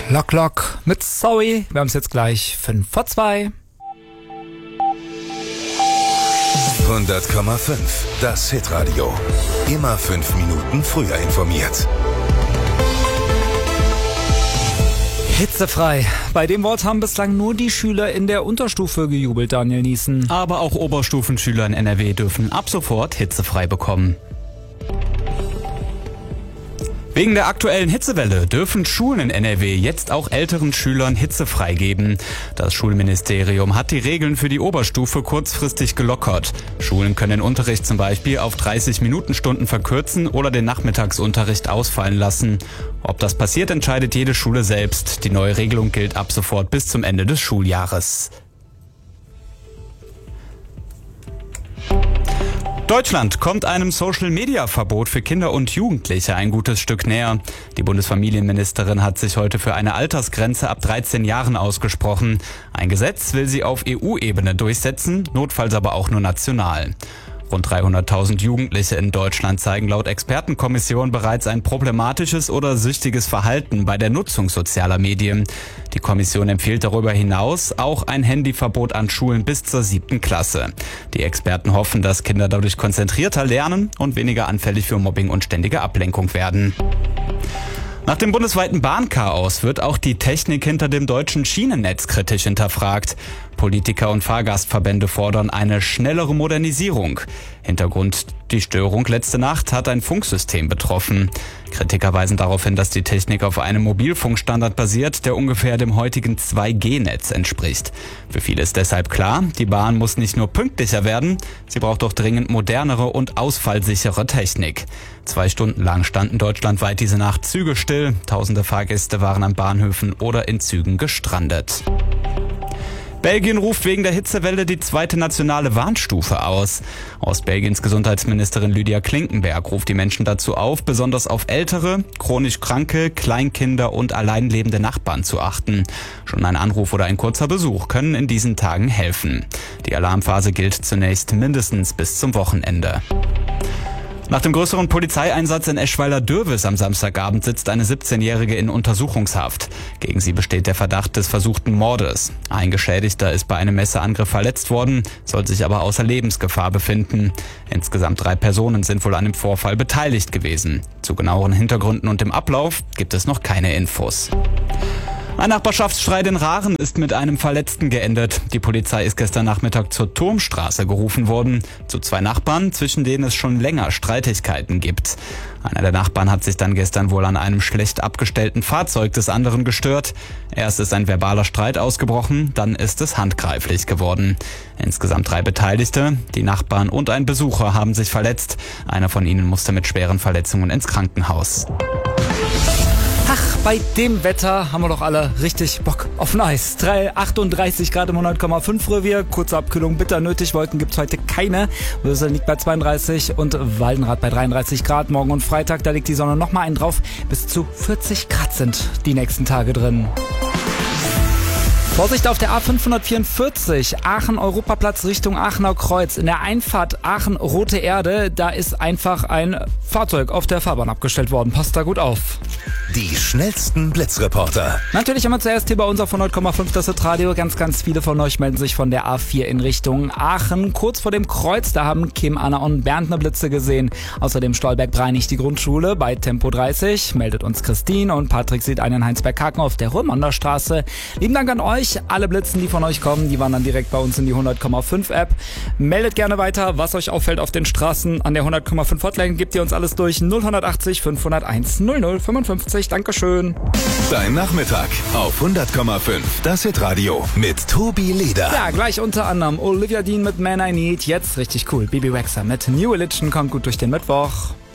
Lock Lock mit Sorry. Wir haben es jetzt gleich 5 vor 2. 100,5. Das Hitradio. Immer 5 Minuten früher informiert. Hitzefrei. Bei dem Wort haben bislang nur die Schüler in der Unterstufe gejubelt, Daniel Niesen. Aber auch Oberstufenschüler in NRW dürfen ab sofort hitzefrei bekommen. Wegen der aktuellen Hitzewelle dürfen Schulen in NRW jetzt auch älteren Schülern hitzefrei geben. Das Schulministerium hat die Regeln für die Oberstufe kurzfristig gelockert. Schulen können den Unterricht zum Beispiel auf 30-Minuten-Stunden verkürzen oder den Nachmittagsunterricht ausfallen lassen. Ob das passiert, entscheidet jede Schule selbst. Die neue Regelung gilt ab sofort bis zum Ende des Schuljahres. Deutschland kommt einem Social-Media-Verbot für Kinder und Jugendliche ein gutes Stück näher. Die Bundesfamilienministerin hat sich heute für eine Altersgrenze ab 13 Jahren ausgesprochen. Ein Gesetz will sie auf EU-Ebene durchsetzen, notfalls aber auch nur national. Rund 300.000 Jugendliche in Deutschland zeigen laut Expertenkommission bereits ein problematisches oder süchtiges Verhalten bei der Nutzung sozialer Medien. Die Kommission empfiehlt darüber hinaus auch ein Handyverbot an Schulen bis zur 7. Klasse. Die Experten hoffen, dass Kinder dadurch konzentrierter lernen und weniger anfällig für Mobbing und ständige Ablenkung werden. Nach dem bundesweiten Bahnchaos wird auch die Technik hinter dem deutschen Schienennetz kritisch hinterfragt. Politiker und Fahrgastverbände fordern eine schnellere Modernisierung. Hintergrund: die Störung letzte Nacht hat ein Funksystem betroffen. Kritiker weisen darauf hin, dass die Technik auf einem Mobilfunkstandard basiert, der ungefähr dem heutigen 2G-Netz entspricht. Für viele ist deshalb klar, die Bahn muss nicht nur pünktlicher werden, sie braucht auch dringend modernere und ausfallsichere Technik. 2 Stunden lang standen deutschlandweit diese Nacht Züge still, tausende Fahrgäste waren an Bahnhöfen oder in Zügen gestrandet. Belgien ruft wegen der Hitzewelle die 2. nationale Warnstufe aus. Aus Belgiens Gesundheitsministerin Lydia Klinkenberg ruft die Menschen dazu auf, besonders auf ältere, chronisch Kranke, Kleinkinder und alleinlebende Nachbarn zu achten. Schon ein Anruf oder ein kurzer Besuch können in diesen Tagen helfen. Die Alarmphase gilt zunächst mindestens bis zum Wochenende. Nach dem größeren Polizeieinsatz in Eschweiler-Dürwes am Samstagabend sitzt eine 17-Jährige in Untersuchungshaft. Gegen sie besteht der Verdacht des versuchten Mordes. Ein Geschädigter ist bei einem Messerangriff verletzt worden, soll sich aber außer Lebensgefahr befinden. Insgesamt 3 Personen sind wohl an dem Vorfall beteiligt gewesen. Zu genaueren Hintergründen und dem Ablauf gibt es noch keine Infos. Ein Nachbarschaftsstreit in Rahren ist mit einem Verletzten geendet. Die Polizei ist gestern Nachmittag zur Turmstraße gerufen worden. Zu 2 Nachbarn, zwischen denen es schon länger Streitigkeiten gibt. Einer der Nachbarn hat sich dann gestern wohl an einem schlecht abgestellten Fahrzeug des anderen gestört. Erst ist ein verbaler Streit ausgebrochen, dann ist es handgreiflich geworden. Insgesamt 3 Beteiligte, die Nachbarn und ein Besucher, haben sich verletzt. Einer von ihnen musste mit schweren Verletzungen ins Krankenhaus. Ach, bei dem Wetter haben wir doch alle richtig Bock auf ein Eis. 38 Grad im 100,5 Revier, kurze Abkühlung bitter nötig, Wolken gibt's heute keine. Würsel liegt bei 32 und Waldenrad bei 33 Grad. Morgen und Freitag, da liegt die Sonne nochmal einen drauf. Bis zu 40 Grad sind die nächsten Tage drin. Vorsicht auf der A544, Aachen-Europaplatz Richtung Aachener Kreuz. In der Einfahrt Aachen-Rote Erde, da ist einfach ein Fahrzeug auf der Fahrbahn abgestellt worden. Passt da gut auf. Die schnellsten Blitzreporter. Natürlich immer zuerst hier bei uns auf 100,5 das Hitradio. Ganz viele von euch melden sich von der A4 in Richtung Aachen. Kurz vor dem Kreuz, da haben Kim, Anna und Bernd eine Blitze gesehen. Außerdem Stolberg-Breinig die Grundschule bei Tempo 30. Meldet uns Christine und Patrick sieht einen Heinsberg-Haken auf der Römander Straße. Lieben Dank an euch. Alle Blitzen, die von euch kommen, die wandern direkt bei uns in die 100,5 App. Meldet gerne weiter, was euch auffällt auf den Straßen. An der 100,5 Hotline gebt ihr uns alles durch. 0180 501 0055. Dankeschön. Dein Nachmittag auf 100,5. Das Hitradio mit Tobi Leder. Ja, gleich unter anderem Olivia Dean mit Man I Need. Jetzt richtig cool. Bibi Rexha mit New Religion kommt gut durch den Mittwoch.